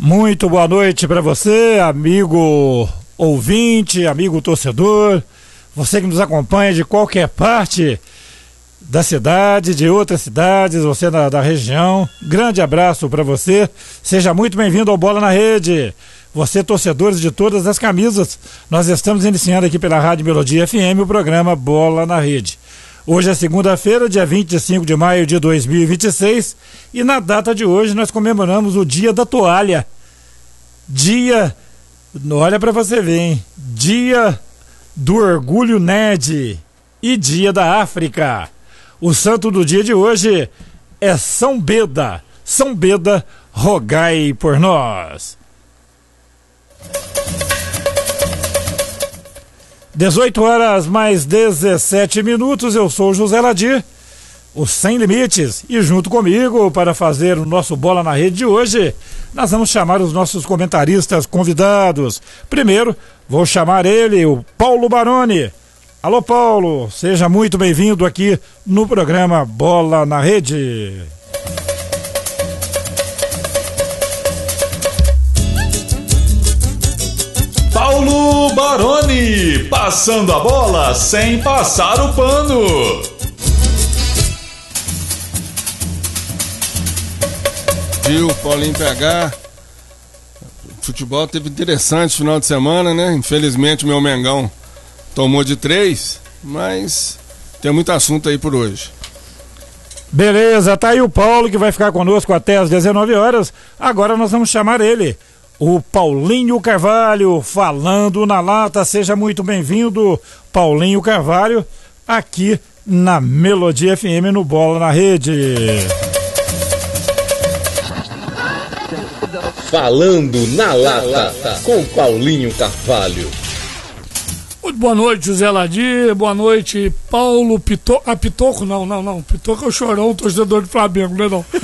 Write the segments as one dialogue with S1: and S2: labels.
S1: Muito boa noite para você, amigo ouvinte, amigo torcedor, você que nos acompanha de qualquer parte da cidade, de outras cidades, você da região. Grande abraço para você, seja muito bem-vindo ao Bola na Rede. Você, torcedores de todas as camisas, nós estamos iniciando aqui pela Rádio Melodia FM o programa Bola na Rede. Hoje é segunda-feira, dia 25 de maio de 2026, e na data de hoje nós comemoramos o Dia da Toalha. Dia, olha para você ver, hein? Dia do Orgulho Nerd e Dia da África. O santo do dia de hoje é São Beda. São Beda, rogai por nós. 18 horas mais 17 minutos, eu sou José Ladir, o Sem Limites, e junto comigo para fazer o nosso Bola na Rede de hoje, nós vamos chamar os nossos comentaristas convidados. Primeiro, vou chamar ele, o Paulo Baroni. Alô, Paulo, seja muito bem-vindo aqui no programa Bola na Rede.
S2: Paulo Baroni, passando a bola sem passar o pano.
S3: Viu, Paulinho PH. Futebol teve interessante final de semana, né? Infelizmente meu Mengão tomou de 3, mas tem muito assunto aí por hoje.
S1: Beleza, tá aí o Paulo que vai ficar conosco até às 19 horas. Agora nós vamos chamar ele, o Paulinho Carvalho, falando na lata. Seja muito bem-vindo, Paulinho Carvalho, aqui na Melodia FM no Bola na Rede.
S4: Falando na lata, com Paulinho Carvalho.
S5: Muito boa noite, José Ladir, boa noite, Paulo Pitoco. Pitoco não. Pitoco é o Chorão, torcedor do Flamengo, não é não?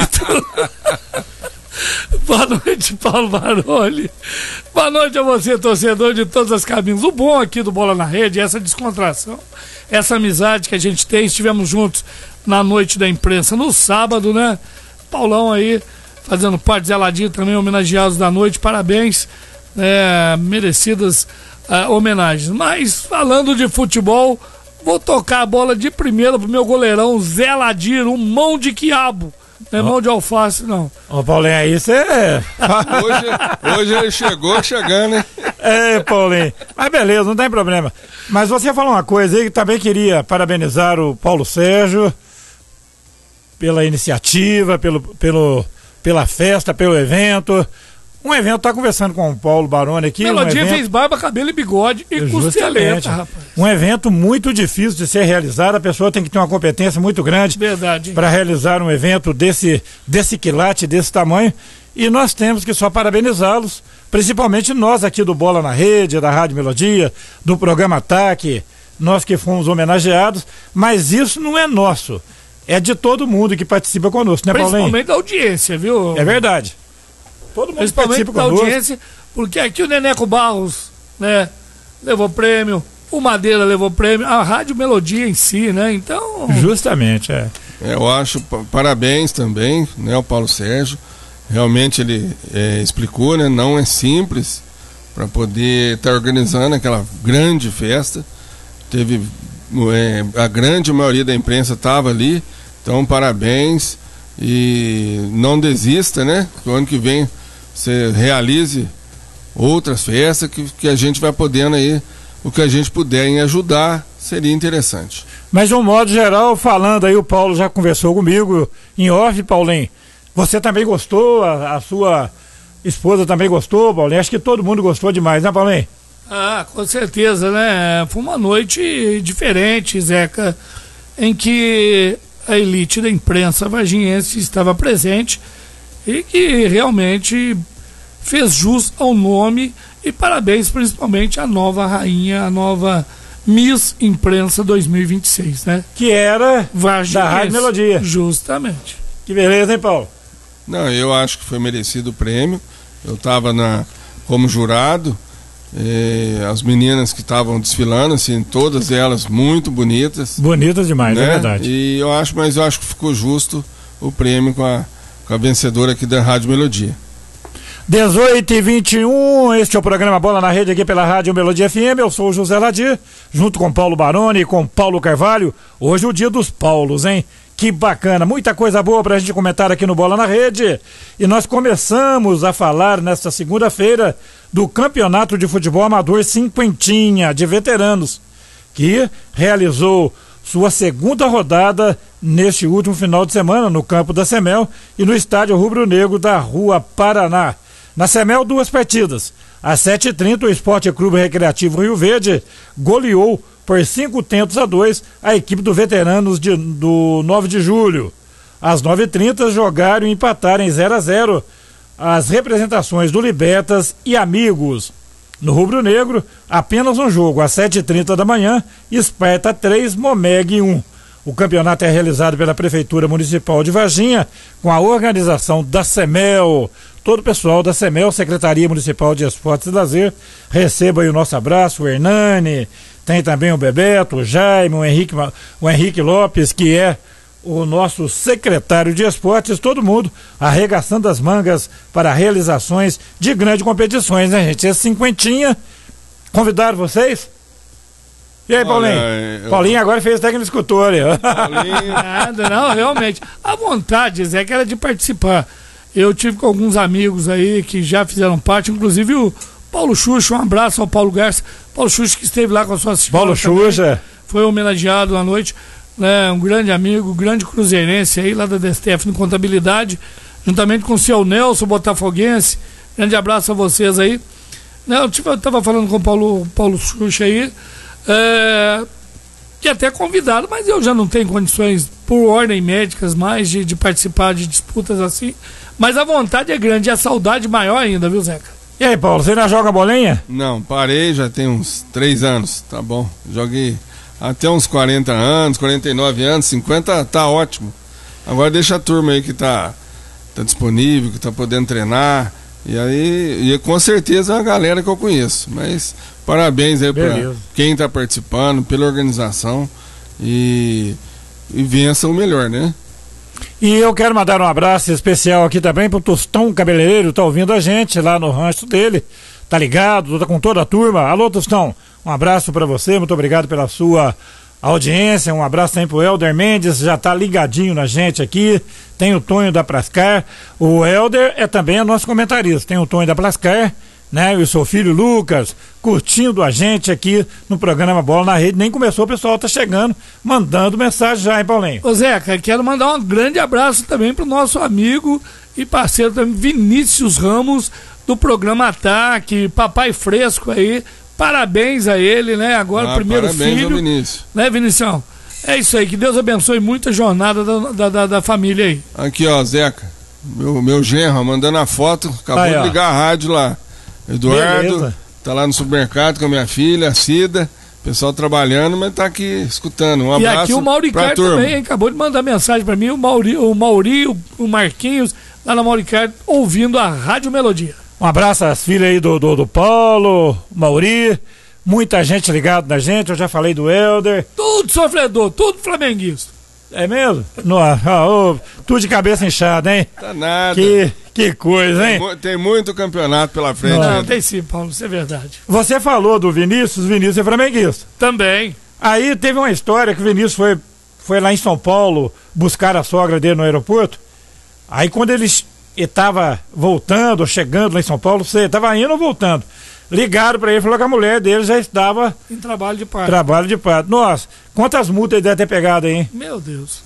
S5: Boa noite, Paulo Baroni. Boa noite a você, torcedor de todas as cabines. O bom aqui do Bola na Rede é essa descontração, essa amizade que a gente tem. Estivemos juntos na noite da imprensa no sábado, né? Paulão aí fazendo parte, Zé Ladir também, homenageados da noite. Parabéns, merecidas homenagens. Mas falando de futebol, vou tocar a bola de primeira pro meu goleirão Zé Ladir, um mão de quiabo. Não é mão de alface, não.
S1: Ô, Paulinho, aí você
S3: Hoje ele chegou chegando, hein?
S1: Paulinho. Mas beleza, não tem problema. Mas você falou uma coisa aí que também queria parabenizar o Paulo Sérgio pela iniciativa, pela festa, pelo evento. Um evento, tá conversando com o Paulo Baroni aqui.
S5: Melodia fez barba, cabelo e bigode e costeleta, rapaz.
S1: Um evento muito difícil de ser realizado, a pessoa tem que ter uma competência muito grande para realizar um evento desse quilate, desse tamanho, e nós temos que só parabenizá-los, principalmente nós aqui do Bola na Rede, da Rádio Melodia, do programa Ataque, nós que fomos homenageados, mas isso não é nosso, é de todo mundo que participa conosco, né, Paulinho?
S5: Principalmente da audiência, viu?
S1: É verdade. Todo mundo
S5: principalmente da audiência, porque aqui o Neneco Barros, né, levou prêmio, o Madeira levou prêmio, a Rádio Melodia em si, né, então...
S1: Justamente,
S3: Eu acho, parabéns também, né, o Paulo Sérgio, realmente ele explicou, né, não é simples para poder estar organizando aquela grande festa, teve, a grande maioria da imprensa estava ali, então parabéns, e não desista, né, que o ano que vem você realize outras festas que a gente vai podendo aí, o que a gente puder em ajudar, seria interessante.
S1: Mas de um modo geral, falando aí, o Paulo já conversou comigo em off, Paulinho, você também gostou, a sua esposa também gostou, Paulinho, acho que todo mundo gostou demais, né, Paulinho?
S5: Ah, com certeza, né, foi uma noite diferente, Zeca, em que a elite da imprensa varginhense estava presente e que realmente fez jus ao nome, e parabéns principalmente à nova rainha, a nova Miss Imprensa 2026, né?
S1: Que era varginhense, da Rádio Melodia.
S5: Justamente.
S1: Que beleza, hein, Paulo?
S3: Não, eu acho que foi merecido o prêmio, eu estava como jurado, as meninas que estavam desfilando, assim, todas elas muito bonitas.
S1: Bonitas demais, né? É verdade.
S3: E eu acho que ficou justo o prêmio com a vencedora aqui da Rádio Melodia.
S1: 18h21, este é o programa Bola na Rede aqui pela Rádio Melodia FM. Eu sou o José Ladir, junto com Paulo Baroni e com Paulo Carvalho. Hoje é o dia dos Paulos, hein? Que bacana, muita coisa boa pra gente comentar aqui no Bola na Rede. E nós começamos a falar nesta segunda-feira do Campeonato de Futebol Amador Cinquentinha de Veteranos, que realizou sua segunda rodada neste último final de semana no campo da Semel e no estádio Rubro Negro da Rua Paraná. Na Semel, 2 partidas. Às 7h30, o Esporte Clube Recreativo Rio Verde goleou por 5-2 a equipe do Veteranos do 9 de julho. Às 9h30, jogaram e empataram em 0-0 as representações do Libertas e Amigos. No Rubro Negro, apenas um jogo, às 7h30 da manhã, Esparta 3, Momeg 1. O campeonato é realizado pela Prefeitura Municipal de Varginha, com a organização da Semel. Todo o pessoal da Semel, Secretaria Municipal de Esportes e Lazer, receba aí o nosso abraço, o Hernani, tem também o Bebeto, o Jaime, o Henrique Lopes, que é o nosso secretário de esportes, todo mundo arregaçando as mangas para realizações de grandes competições, né, gente? Esse cinquentinha, convidaram vocês? E aí, Paulinho? Paulinho agora fez técnico escutor ali.
S5: Paulinho. Nada, não, realmente. A vontade, Zé, que era de participar. Eu tive com alguns amigos aí que já fizeram parte, inclusive o Paulo Xuxa, um abraço ao Paulo Garça. Paulo Xuxa que esteve lá com a sua assistente.
S1: Paulo Xuxa.
S5: Foi homenageado à noite, né, um grande amigo, grande cruzeirense aí, lá da DSTF no Contabilidade, juntamente com o seu Nelson, botafoguense. Grande abraço a vocês aí. Eu estava falando com o Paulo Xuxa aí, que até convidado, mas eu já não tenho condições, por ordem médicas, mais de participar de disputas assim. Mas a vontade é grande e a saudade maior ainda, viu, Zeca?
S1: E aí, Paulo, você ainda joga bolinha?
S3: Não, parei já tem uns 3 anos, tá bom. Joguei até uns 40 anos, 49 anos, 50, tá ótimo. Agora deixa a turma aí que tá disponível, que tá podendo treinar. E aí, com certeza é a galera que eu conheço. Mas parabéns aí para quem tá participando, pela organização e vença o melhor, né?
S1: E eu quero mandar um abraço especial aqui também pro Tostão Cabeleireiro, tá ouvindo a gente lá no rancho dele, tá ligado, tá com toda a turma. Alô, Tostão, um abraço para você, muito obrigado pela sua audiência, um abraço também pro Helder Mendes, já tá ligadinho na gente aqui, tem o Tonho da Plascar, o Helder é também nosso comentarista, tem o Tonho da Plascar, né, e o seu filho Lucas, curtindo a gente aqui no programa Bola na Rede. Nem começou, o pessoal tá chegando, mandando mensagem já, hein, Paulinho?
S5: Ô Zeca, quero mandar um grande abraço também pro nosso amigo e parceiro também, Vinícius Ramos, do programa Ataque, papai fresco aí, parabéns a ele, né, agora o primeiro filho. Ao Vinícius. Né, Vinicião? É isso aí, que Deus abençoe muito a jornada da família aí.
S3: Aqui, ó, Zeca, meu genro, mandando a foto, acabou de ligar a rádio lá. Eduardo, beleza. Tá lá no supermercado com a minha filha, a Cida, pessoal trabalhando, mas tá aqui escutando. Um abraço.
S5: E aqui o Mauricard também, hein? Acabou de mandar mensagem pra mim, o Marquinhos, lá na Mauricard, ouvindo a Rádio Melodia.
S1: Um abraço às filhas aí do Paulo, Mauri, muita gente ligada na gente, eu já falei do Helder.
S5: Tudo sofredor, tudo flamenguista.
S1: É mesmo? Tudo de cabeça inchada, hein?
S3: Tá nada.
S1: Que coisa, hein?
S3: Tem muito campeonato pela frente.
S5: Não, tem sim, Paulo, isso é verdade.
S1: Você falou do Vinícius é flamenguista.
S5: Também.
S1: Aí teve uma história que o Vinícius foi lá em São Paulo buscar a sogra dele no aeroporto. Aí quando ele estava voltando, chegando lá em São Paulo, você estava indo ou voltando? Ligaram pra ele e falou que a mulher dele já estava
S5: em trabalho de parto.
S1: Nossa, quantas multas ele deve ter pegado aí, hein?
S5: Meu Deus.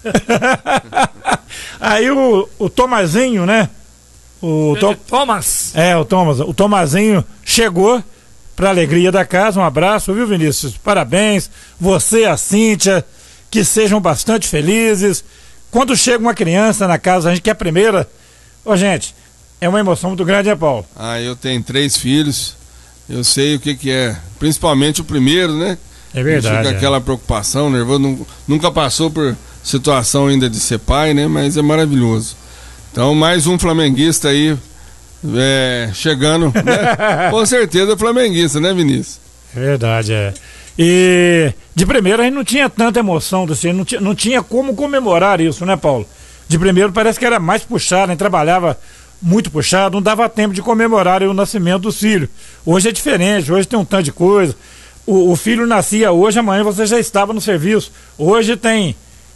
S1: Aí o Tomazinho, né?
S5: Thomas.
S1: O Tomazinho chegou pra alegria da casa. Um abraço, viu, Vinícius? Parabéns. Você e a Cíntia, que sejam bastante felizes. Quando chega uma criança na casa, a gente que é a primeira. Ô, gente, é uma emoção muito grande, né, Paulo?
S3: Eu tenho 3 filhos, eu sei o que é, principalmente o primeiro, né?
S1: É verdade.
S3: Fica aquela preocupação, nervoso, nunca passou por situação ainda de ser pai, né? Mas é maravilhoso. Então, mais um flamenguista aí, chegando, né? Com certeza flamenguista, né, Vinícius?
S1: É verdade, E de primeiro a gente não tinha tanta emoção, assim, não tinha como comemorar isso, né, Paulo? De primeiro parece que era mais puxado, a gente trabalhava muito puxado, não dava tempo de comemorar o nascimento dos filhos. Hoje é diferente, hoje tem um tanto de coisa. O filho nascia hoje, amanhã você já estava no serviço. Hoje tem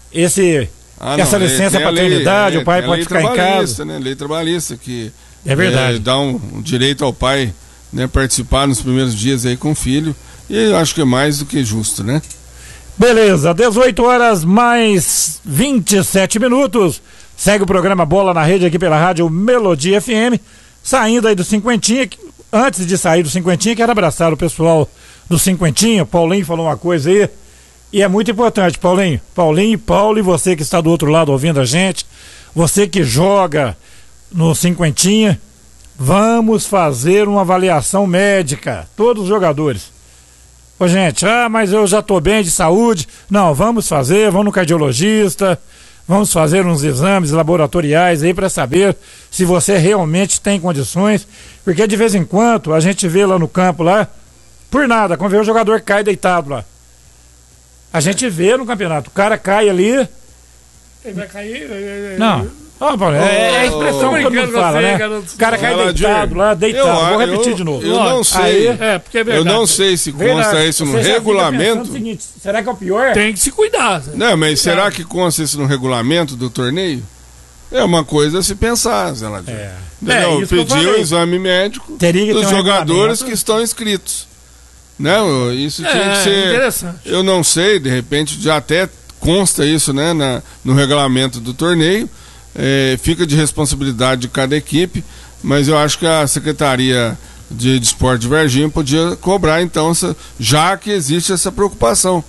S1: essa licença paternidade, o pai pode ficar em casa.
S3: Né? Lei trabalhista, que
S1: é verdade.
S3: Dá um direito ao pai, né, participar nos primeiros dias aí com o filho. E eu acho que é mais do que justo, né?
S1: Beleza, 18 horas mais 27 minutos. Segue o programa Bola na Rede aqui pela rádio Melodia FM. Saindo aí do Cinquentinha, antes de sair do Cinquentinha, quero abraçar o pessoal do Cinquentinha. Paulinho falou uma coisa aí, e é muito importante, Paulinho, e Paulo, e você que está do outro lado ouvindo a gente, você que joga no Cinquentinha, vamos fazer uma avaliação médica, todos os jogadores. Ô gente, mas eu já estou bem de saúde. Não, vamos no cardiologista, vamos fazer uns exames laboratoriais aí para saber se você realmente tem condições, porque de vez em quando a gente vê lá no campo lá, por nada, quando vê o jogador cai deitado lá. A gente vê no campeonato, o cara cai ali.
S5: Ele vai cair?
S1: Não. É a expressão que todo mundo fala, né? O cara cai deitado lá, deitado. Vou repetir de novo.
S3: Eu não sei.
S5: Porque é verdade.
S3: Eu não sei se consta isso no regulamento.
S1: O seguinte, será que é o pior?
S5: Tem que se cuidar.
S3: Não, mas será que consta isso no regulamento do torneio? É uma coisa a se pensar, Zé Ladir. Pedir o exame médico dos jogadores que estão inscritos. Não, isso tinha que ser.
S5: Interessante.
S3: Eu não sei, de repente já até consta isso, né, no regulamento do torneio. Fica de responsabilidade de cada equipe, mas eu acho que a Secretaria de Esporte de Varginha podia cobrar, então, já que existe essa preocupação.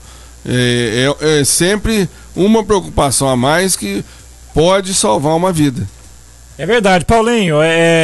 S3: É sempre uma preocupação a mais que pode salvar uma vida.
S1: É verdade, Paulinho.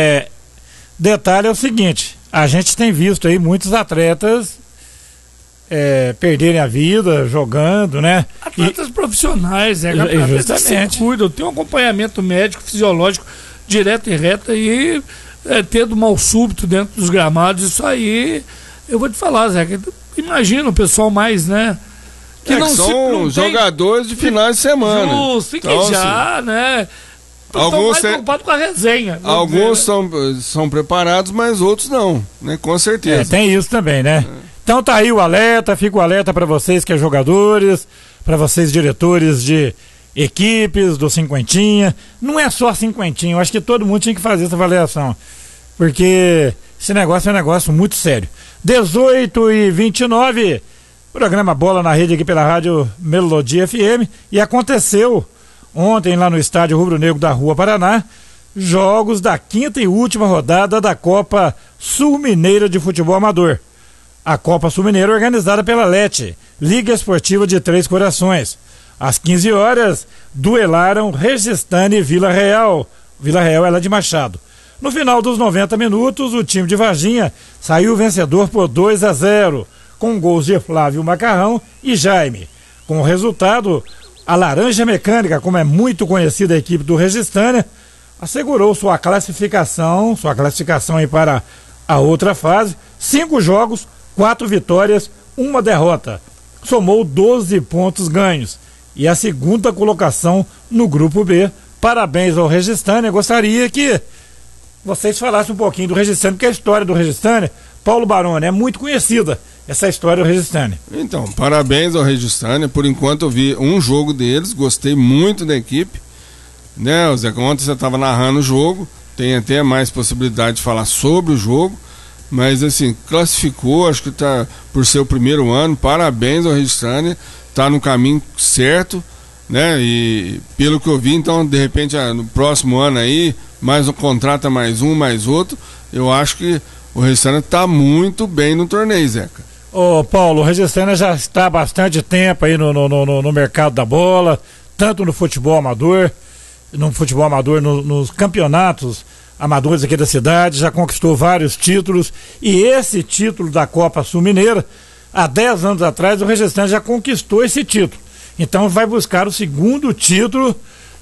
S1: Detalhe é o seguinte: a gente tem visto aí muitos atletas perderem a vida jogando, né?
S5: Atletas profissionais,
S1: justamente.
S5: Cuidam, tem um acompanhamento médico, fisiológico, direto e reto, e tendo mal súbito dentro dos gramados, isso aí, eu vou te falar, Zé, imagina o pessoal mais, né?
S3: Que não são jogadores de finais de semana.
S5: Justo, então, né?
S3: Alguns
S5: mais preocupados com a resenha.
S3: Alguns são preparados, mas outros não, né? Com certeza.
S1: Tem isso também, né? Então tá aí o alerta, fica o alerta para vocês que é jogadores, para vocês diretores de equipes do Cinquentinha. Não é só Cinquentinha, eu acho que todo mundo tinha que fazer essa avaliação, porque esse negócio é um negócio muito sério. 18h29, programa Bola na Rede aqui pela rádio Melodia FM, e aconteceu ontem lá no estádio Rubro Negro da Rua Paraná, jogos da 5ª e última rodada da Copa Sul Mineira de Futebol Amador. A Copa Sul Mineira organizada pela LET, Liga Esportiva de Três Corações. Às 15 horas, duelaram Registane e Vila Real. Vila Real é lá de Machado. No final dos 90 minutos, o time de Varginha saiu vencedor por 2-0, com gols de Flávio Macarrão e Jaime. Com o resultado, a Laranja Mecânica, como é muito conhecida a equipe do Registânia, assegurou sua classificação aí para a outra fase. 5 jogos, 4 vitórias, 1 derrota. Somou 12 pontos ganhos. E a segunda colocação no grupo B. Parabéns ao Registânia. Gostaria que vocês falassem um pouquinho do Registânia, porque a história do Registânia, Paulo Baroni, é muito conhecida, essa história do Registânia.
S3: Então, parabéns ao Registânia. Por enquanto eu vi um jogo deles, gostei muito da equipe, né, Zé? Ontem você estava narrando o jogo, tem até mais possibilidade de falar sobre o jogo, mas assim, classificou, acho que tá por ser o primeiro ano, parabéns ao Registânia, tá no caminho certo, né? E pelo que eu vi, então, de repente, no próximo ano aí, mais um contrato, mais um, mais outro, eu acho que o Registânia tá muito bem no torneio, Zeca.
S1: Ô Paulo, o Registânia já está há bastante tempo aí no mercado da bola, tanto no futebol amador, nos campeonatos amadores aqui da cidade, já conquistou vários títulos, e esse título da Copa Sul Mineira, há 10 anos atrás, o Registânia já conquistou esse título. Então vai buscar o segundo título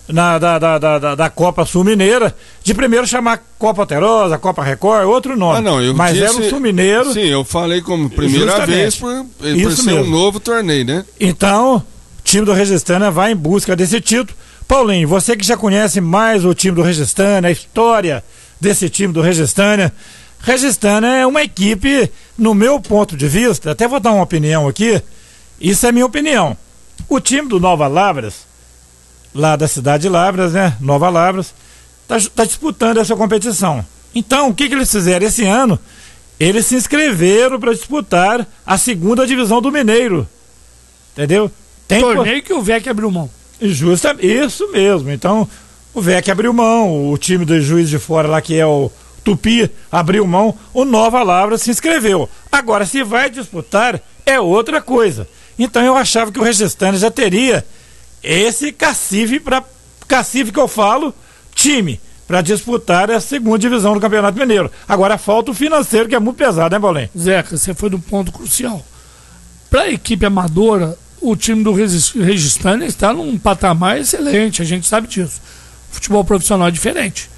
S1: da Copa Sul Mineira, de primeiro chamar Copa Alterosa, Copa Record, outro nome. Mas era o Sul Mineiro.
S3: Sim, eu falei como primeira vez por ser um novo torneio, né?
S1: Então, o time do Registânia vai em busca desse título. Paulinho, você que já conhece mais o time do Registânia, a história desse time do Registânia. Registânia é uma equipe, no meu ponto de vista, até vou dar uma opinião aqui, isso é minha opinião. O time do Nova Lavras, lá da cidade de Lavras, né? Nova Lavras, tá disputando essa competição. Então, o que eles fizeram esse ano? Eles se inscreveram para disputar a segunda divisão do Mineiro. Entendeu?
S5: Torneio que o VEC abriu mão.
S1: Justa, isso mesmo. Então, o VEC abriu mão, o time do Juiz de Fora lá, que é o Tupi, abriu mão, o Nova Lavras se inscreveu. Agora, se vai disputar, é outra coisa. Então, eu achava que o Registânia já teria esse cacife que eu falo, time, para disputar a segunda divisão do Campeonato Mineiro. Agora, falta o financeiro, que é muito pesado, né, Bolinha?
S5: Zeca, você foi no ponto crucial. Para a equipe amadora, o time do Registânia está num patamar excelente, a gente sabe disso. O futebol profissional é diferente.